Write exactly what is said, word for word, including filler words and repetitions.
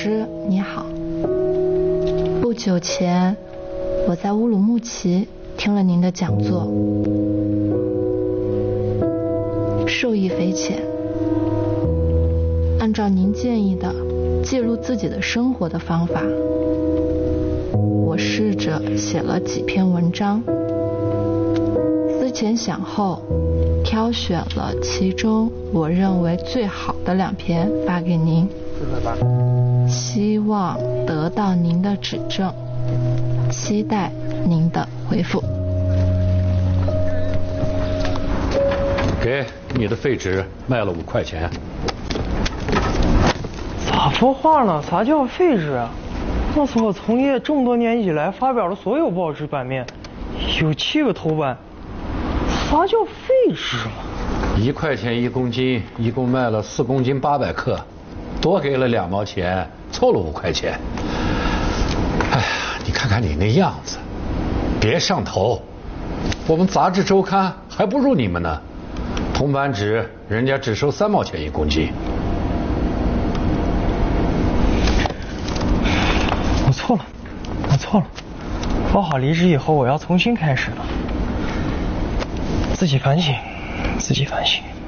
师你好，不久前我在乌鲁木齐听了您的讲座，受益匪浅。按照您建议的记录自己的生活的方法，我试着写了几篇文章，思前想后，挑选了其中我认为最好的两篇发给您，希望得到您的指正，期待您的回复。 给你的废纸卖了五块钱。 咋说话呢？啥叫废纸啊？那是我从业这么多年以来发表的所有报纸版面，有七个头版。啥叫废纸嘛？ 一块钱一公斤，一共卖了四公斤八百克，多给了两毛钱，凑了五块钱。哎呀，你看看你那样子，别上头。我们杂志周刊还不如你们呢，铜版纸人家只收三毛钱一公斤。 我错了，我错了。包好离职以后，我要重新开始了。自己反省，自己反省。